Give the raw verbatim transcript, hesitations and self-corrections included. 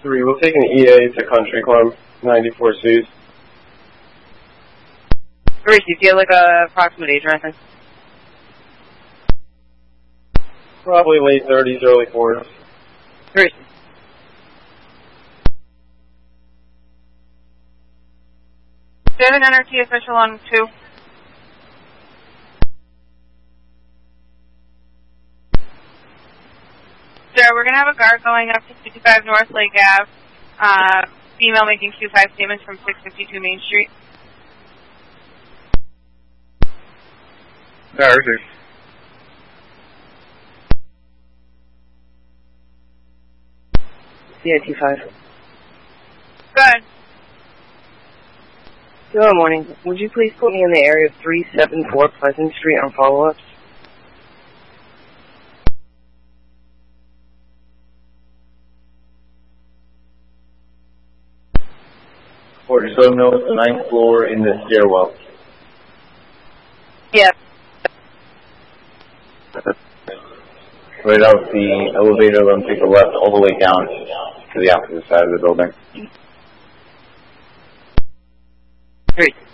three, we'll take an E A to Country Club, ninety-four C's. Reese, do you feel like a approximate age or anything? Probably late thirties, early forties. Reese. Do you have an N R T official on two? Sir, we're going to have a guard going up to fifty-five North Lake Ave. Uh, female making Q five statements from six fifty-two Main Street. Yeah, Richard. C I T five. Good. Good morning. Would you please put me in the area of three seventy-four Pleasant Street on follow-ups? Or just let them know it's the ninth floor in the stairwell. Yeah. Right out the elevator, let them take a left all the way down to the opposite side of the building. Great.